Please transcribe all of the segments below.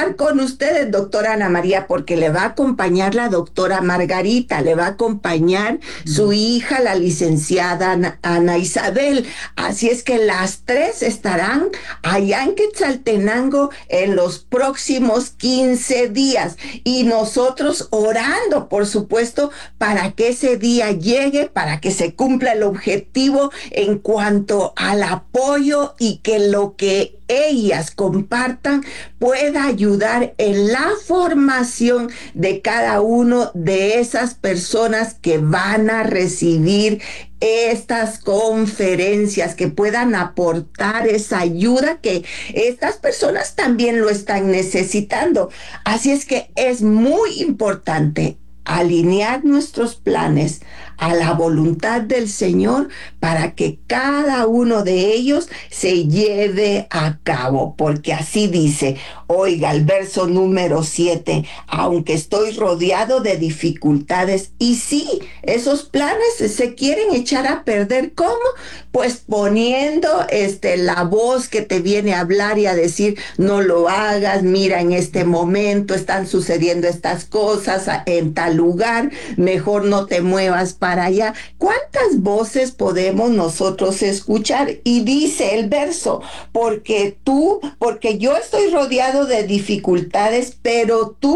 estar con ustedes, doctora Ana María, porque le va a acompañar la doctora Margarita, le va a acompañar su hija, la licenciada Ana Isabel. Así es que las tres estarán allá en Quetzaltenango en los próximos 15 días. Y nosotros orando, por supuesto, para que ese día llegue, para que se cumpla el objetivo en cuanto al apoyo y que lo que ellas compartan pueda ayudar en la formación de cada uno de esas personas que van a recibir estas conferencias, que puedan aportar esa ayuda que estas personas también lo están necesitando. Así es que es muy importante alinear nuestros planes a la voluntad del Señor para que cada uno de ellos se lleve a cabo, porque así dice, oiga, el verso número 7, aunque estoy rodeado de dificultades, y sí, esos planes se quieren echar a perder, ¿cómo? Pues poniendo la voz que te viene a hablar y a decir, no lo hagas, mira, en este momento están sucediendo estas cosas en tal lugar, mejor no te muevas para allá. ¿Cuántas voces podemos nosotros escuchar? Y dice el verso, porque yo estoy rodeado de dificultades, pero tú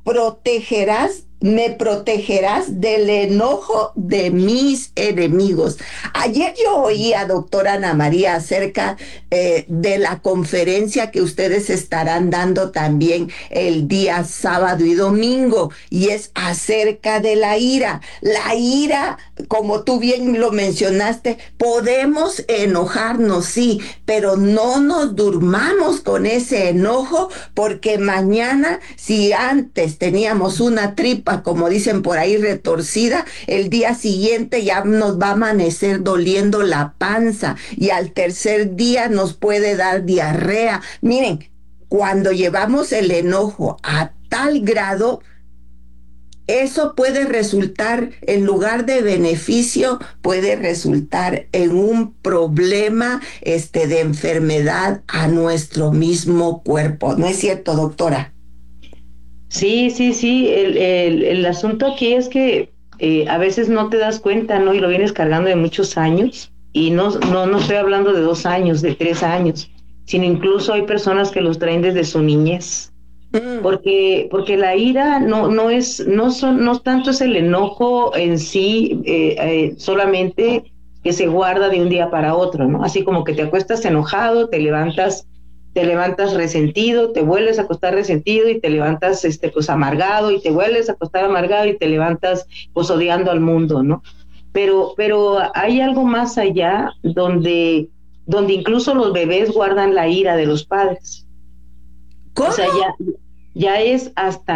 me protegerás del enojo de mis enemigos. Ayer yo oí a doctora Ana María acerca de la conferencia que ustedes estarán dando también el día sábado y domingo, y es acerca de la ira. La ira, como tú bien lo mencionaste, podemos enojarnos, sí, pero no nos durmamos con ese enojo, porque mañana, si antes teníamos una tripa, como dicen por ahí, retorcida, el día siguiente ya nos va a amanecer doliendo la panza y al tercer día nos puede dar diarrea. Miren, cuando llevamos el enojo a tal grado, eso puede resultar, en lugar de beneficio, puede resultar en un problema de enfermedad a nuestro mismo cuerpo. ¿No es cierto, doctora? Sí, sí, sí. El asunto aquí es que a veces no te das cuenta, ¿no? Y lo vienes cargando de muchos años. Y no estoy hablando de 2 años, de 3 años, sino incluso hay personas que los traen desde su niñez. Porque la ira no tanto es el enojo en sí, solamente que se guarda de un día para otro, ¿no? Así como que te acuestas enojado, te levantas resentido, te vuelves a acostar resentido y te levantas pues amargado y te vuelves a acostar amargado y te levantas pues odiando al mundo, ¿no? Pero hay algo más allá donde incluso los bebés guardan la ira de los padres. O sea, ¿Cómo? ya es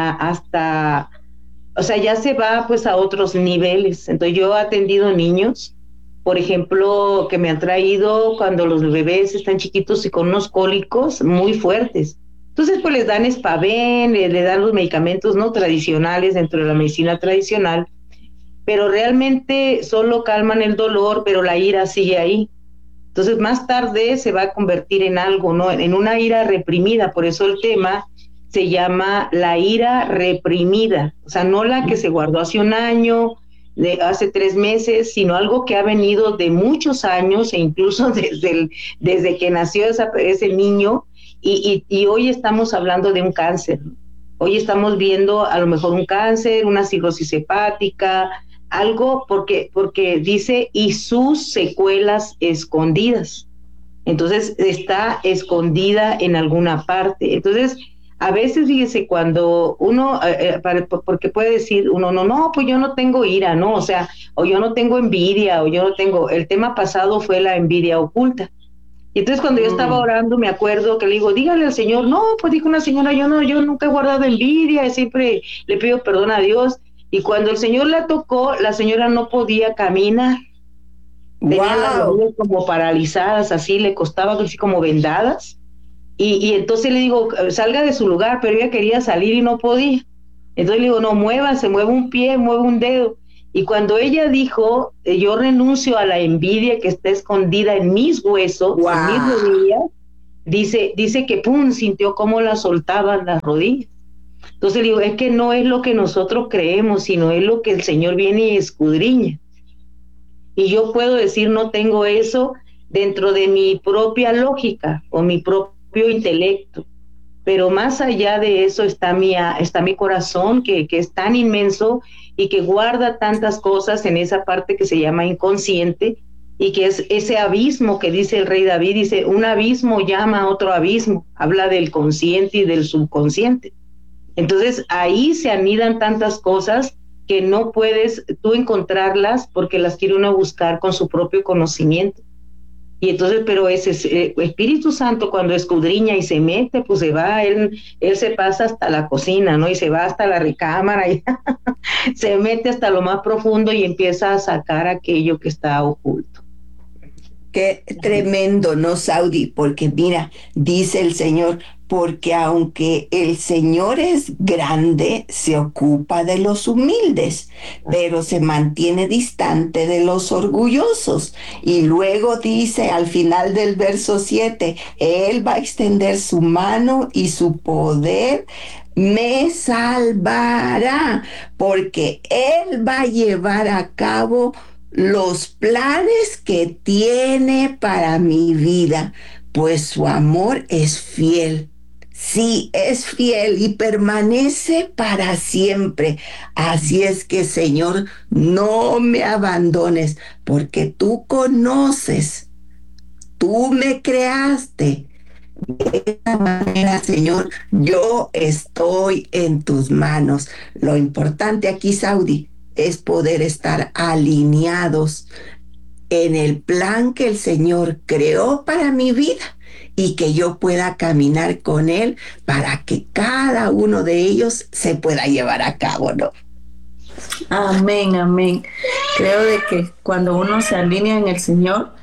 o sea, ya se va pues a otros niveles. Entonces yo he atendido niños, por ejemplo, que me han traído cuando los bebés están chiquitos y con unos cólicos muy fuertes. Entonces pues les dan Espaven, le dan los medicamentos no tradicionales dentro de la medicina tradicional, pero realmente solo calman el dolor, pero la ira sigue ahí. Entonces más tarde se va a convertir en algo, ¿no? En una ira reprimida, por eso el tema se llama la ira reprimida, o sea, no la que se guardó hace un año, hace 3 meses, sino algo que ha venido de muchos años e incluso desde que nació ese niño y hoy estamos hablando de un cáncer. Hoy estamos viendo a lo mejor un cáncer, una cirrosis hepática, algo porque dice y sus secuelas escondidas. Entonces está escondida en alguna parte. Entonces, a veces, fíjese, cuando uno, porque puede decir uno, no, pues yo no tengo ira, ¿no? O sea, o yo no tengo envidia, o yo no tengo, el tema pasado fue la envidia oculta. Y entonces cuando yo estaba orando, me acuerdo que le digo, dígale al Señor, no, pues dijo una señora, yo nunca he guardado envidia, siempre le pido perdón a Dios. Y cuando el Señor la tocó, la señora no podía caminar, tenía las ¡Wow! rodillas como paralizadas, así, le costaba así como vendadas. Y entonces le digo, salga de su lugar, pero ella quería salir y no podía. Entonces le digo, no, muévase, mueve un pie, mueve un dedo. Y cuando ella dijo, yo renuncio a la envidia que está escondida en mis huesos, en mis ¡Wow! rodillas, dice que pum, sintió cómo la soltaban las rodillas. Entonces digo, es que no es lo que nosotros creemos, sino es lo que el Señor viene y escudriña. Y yo puedo decir, no tengo eso dentro de mi propia lógica o mi propio intelecto. Pero más allá de eso está mi corazón, que es tan inmenso y que guarda tantas cosas en esa parte que se llama inconsciente, y que es ese abismo que dice el rey David, dice, un abismo llama a otro abismo, habla del consciente y del subconsciente. Entonces ahí se anidan tantas cosas que no puedes tú encontrarlas porque las quiere uno buscar con su propio conocimiento. Y entonces, pero ese Espíritu Santo cuando escudriña y se mete, pues se va, él se pasa hasta la cocina, ¿no? Y se va hasta la recámara, y se mete hasta lo más profundo y empieza a sacar aquello que está oculto. Qué tremendo, ¿no, Saudi? Porque mira, dice el Señor, porque aunque el Señor es grande, se ocupa de los humildes, pero se mantiene distante de los orgullosos. Y luego dice al final del verso 7, Él va a extender su mano y su poder me salvará, porque Él va a llevar a cabo los planes que tiene para mi vida, pues su amor es fiel. Sí, es fiel y permanece para siempre. Así es que, Señor, no me abandones, porque tú conoces, tú me creaste. De esta manera, Señor, yo estoy en tus manos. Lo importante aquí, Saudi, es poder estar alineados en el plan que el Señor creó para mi vida y que yo pueda caminar con Él para que cada uno de ellos se pueda llevar a cabo, ¿no? Amén, amén. Creo de que cuando uno se alinea en el Señor,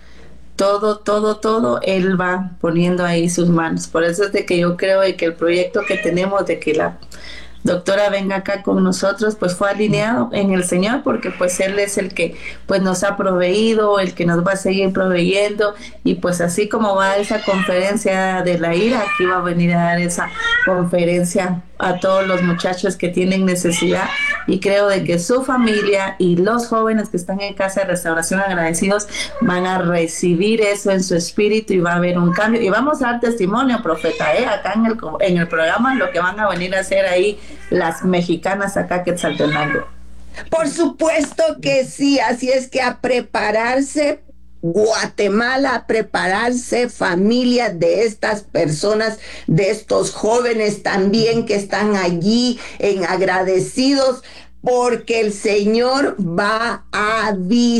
todo, Él va poniendo ahí sus manos. Por eso es de que yo creo de que el proyecto que tenemos de que la doctora venga acá con nosotros, pues fue alineado en el Señor, porque pues Él es el que pues nos ha proveído, el que nos va a seguir proveyendo, y pues así como va esa conferencia de la ira, aquí va a venir a dar esa conferencia a todos los muchachos que tienen necesidad, y creo de que su familia y los jóvenes que están en Casa de Restauración Agradecidos van a recibir eso en su espíritu y va a haber un cambio, y vamos a dar testimonio, profeta, acá en el programa, lo que van a venir a hacer ahí las mexicanas acá que Quetzaltenango. Por supuesto que sí, así es que a prepararse Guatemala, a prepararse familias de estas personas, de estos jóvenes también que están allí en agradecidos, porque el Señor va a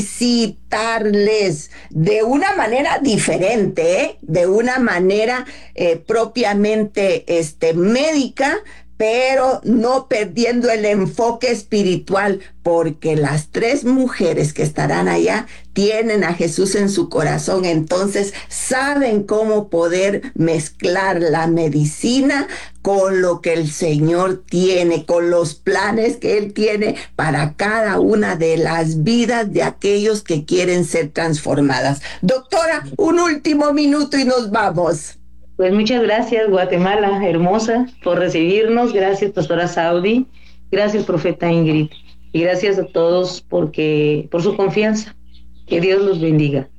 visitarles de una manera diferente, de una manera propiamente médica, pero no perdiendo el enfoque espiritual, porque las 3 mujeres que estarán allá tienen a Jesús en su corazón, entonces saben cómo poder mezclar la medicina con lo que el Señor tiene, con los planes que Él tiene para cada una de las vidas de aquellos que quieren ser transformadas. Doctora, un último minuto y nos vamos. Pues muchas gracias, Guatemala hermosa, por recibirnos. Gracias, pastora Saudi. Gracias, profeta Ingrid. Y gracias a todos por su confianza. Que Dios los bendiga.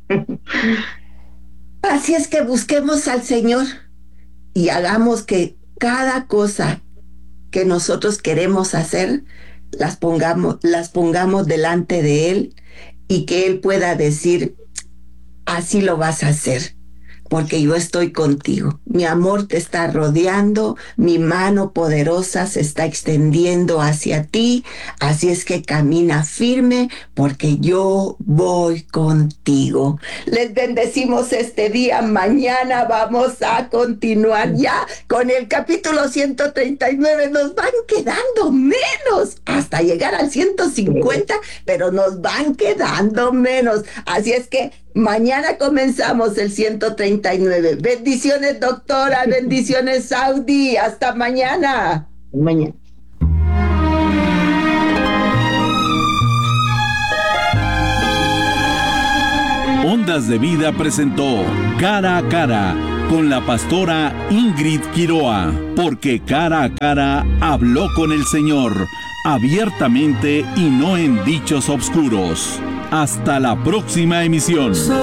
Así es que busquemos al Señor y hagamos que cada cosa que nosotros queremos hacer, las pongamos delante de Él, y que Él pueda decir, así lo vas a hacer, porque yo estoy contigo. Mi amor te está rodeando, mi mano poderosa se está extendiendo hacia ti, así es que camina firme, porque yo voy contigo. Les bendecimos este día. Mañana vamos a continuar ya con el capítulo 139. Nos van quedando menos hasta llegar al 150, pero nos van quedando menos. Así es que mañana comenzamos el 139. Bendiciones, doctora. Bendiciones, Saudi. Hasta mañana. Mañana. Ondas de Vida presentó Cara a Cara con la pastora Ingrid Quiroa, porque cara a cara habló con el Señor, abiertamente y no en dichos obscuros. Hasta la próxima emisión.